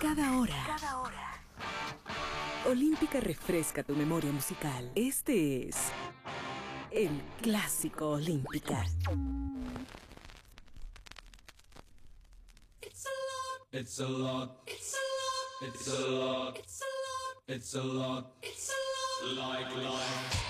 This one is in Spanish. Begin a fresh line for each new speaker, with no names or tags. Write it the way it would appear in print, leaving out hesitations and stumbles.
Cada hora. Olímpica refresca tu memoria musical. Este es el Clásico Olímpica.
It's a lot. It's a lot. It's a lot. It's a lot. It's a lot. It's a lot. Like life.